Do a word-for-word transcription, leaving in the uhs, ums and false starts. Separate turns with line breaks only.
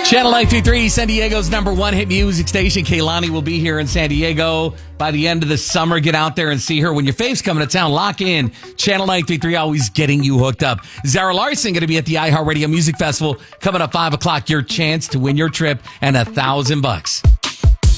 Channel nine thirty-three, San Diego's number one hit music station. Kehlani will be here in San Diego by the end of the summer. Get out there and see her. When your fave's coming to town, lock in. Channel nine thirty-three, always getting you hooked up. Zara Larson going to be at the iHeartRadio Music Festival coming up five o'clock. Your chance to win your trip and a thousand bucks.